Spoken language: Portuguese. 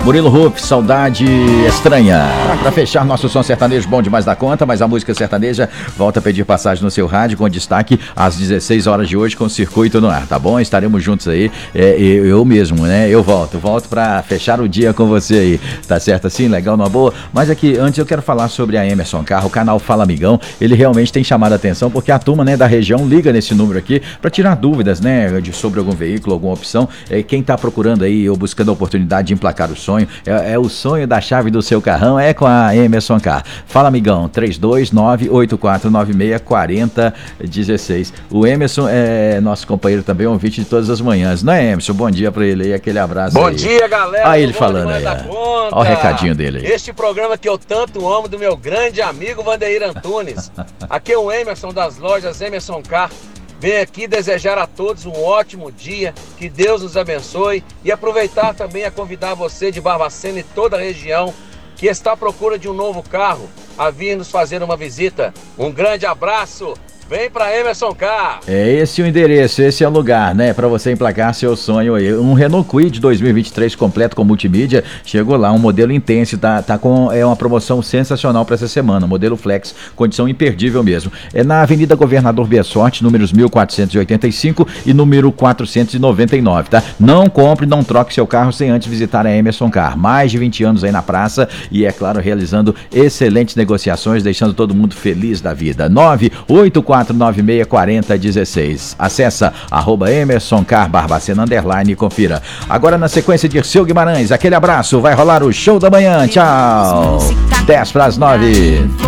Murilo Ruff, Saudade Estranha. Para fechar nosso som sertanejo bom demais da conta, mas a música sertaneja volta a pedir passagem no seu rádio com destaque às 16 horas de hoje com o Circuito no Ar, tá bom? Estaremos juntos aí, eu mesmo, né? Eu volto para fechar o dia com você aí, tá certo assim? Legal, numa boa? Mas aqui, antes eu quero falar sobre a Emerson Carro, o canal Fala Amigão, ele realmente tem chamado a atenção porque a turma, né, da região liga nesse número aqui para tirar dúvidas, né, sobre algum veículo, alguma opção. Quem tá procurando aí ou buscando a oportunidade de emplacar o sonho, é o sonho da chave do seu carrão, é com a Emerson Car. Fala Amigão, 329-8496-4016. O Emerson é nosso companheiro também, ouvinte de todas as manhãs, não é, Emerson? Bom dia pra ele aí, aquele abraço. Bom aí. dia, galera. Olha ele falando aí, olha o recadinho dele aí. Este programa que eu tanto amo do meu grande amigo Vandeir Antunes. Aqui é o Emerson das lojas Emerson Car. Venho aqui desejar a todos um ótimo dia, que Deus nos abençoe e aproveitar também a convidar você de Barbacena e toda a região que está à procura de um novo carro a vir nos fazer uma visita. Um grande abraço! Vem pra Emerson Car. É esse o endereço, esse é o lugar, né? Pra você emplacar seu sonho aí. Um Renault Kwid 2023 completo com multimídia. Chegou lá, um modelo Intense, tá com uma promoção sensacional pra essa semana. Modelo Flex, condição imperdível mesmo. É na Avenida Governador Biasorte, números 1485 e número 499, tá? Não compre, não troque seu carro sem antes visitar a Emerson Car. Mais de 20 anos aí na praça e, é claro, realizando excelentes negociações, deixando todo mundo feliz da vida. 984964016. Acessa @Emerson Car Barbacena _ e confira. Agora na sequência de Dirceu Guimarães, aquele abraço, vai rolar o show da manhã. Tchau. 10 para as 9.